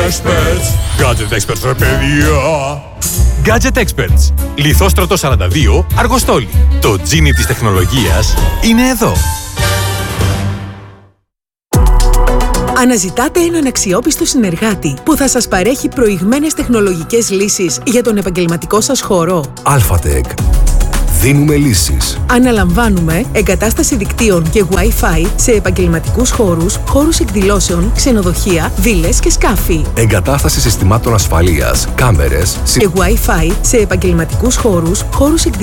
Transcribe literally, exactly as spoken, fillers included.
Experts. Gadget Experts, ρε παιδιά. Gadget Experts. Λιθόστρωτο σαράντα δύο, Αργοστόλη. Το τζίνι της τεχνολογίας είναι εδώ. Αναζητάτε έναν αξιόπιστο συνεργάτη που θα σας παρέχει προηγμένες τεχνολογικές λύσεις για τον επαγγελματικό σας χώρο. Alphatec. Δίνουμε λύσεις. Αναλαμβάνουμε εγκατάσταση δικτύων και Wi-Fi σε επαγγελματικούς χώρους, χώρους εκδηλώσεων, ξενοδοχεία, βίλες και σκάφη. Εγκατάσταση συστημάτων ασφαλείας, κάμερες και Wi-Fi σε επαγγελματικούς χώρους, χώρους εκδηλώσεων